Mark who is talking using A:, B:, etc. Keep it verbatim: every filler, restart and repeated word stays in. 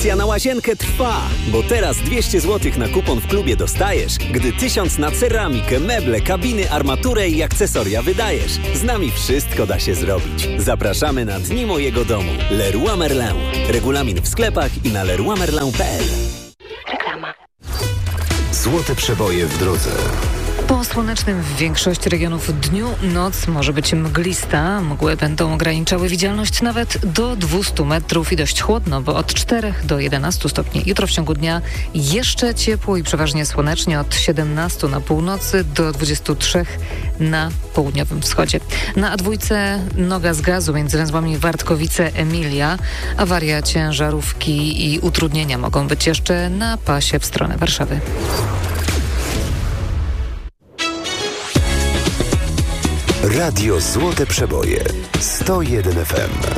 A: Akcja na łazienkę trwa, bo teraz dwieście złotych na kupon w klubie dostajesz, gdy tysiąc na ceramikę, meble, kabiny, armaturę i akcesoria wydajesz. Z nami wszystko da się zrobić. Zapraszamy na Dni Mojego Domu. Leroy Merlin. Regulamin w sklepach i na leroy merlin kropka p l.
B: Reklama.
C: Złote przeboje w drodze.
D: Po słonecznym w większości regionów dniu noc może być mglista. Mgły będą ograniczały widzialność nawet do dwieście metrów i dość chłodno, bo od czterech do jedenastu stopni. Jutro w ciągu dnia jeszcze ciepło i przeważnie słonecznie od siedemnastu na północy do dwudziestu trzech na południowym wschodzie. Na A dwa noga z gazu między węzłami Wartkowice-Emilia. Awaria ciężarówki i utrudnienia mogą być jeszcze na pasie w stronę Warszawy.
C: Radio Złote Przeboje sto jeden F M.